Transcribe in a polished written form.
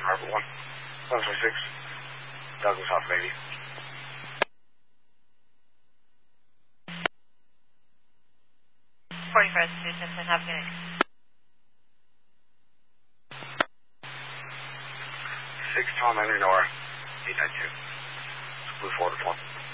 Harbor 1. 146. Douglas off, baby. Have a good night. 6 Tom Henry Nora, 892. Blue 4 to 4.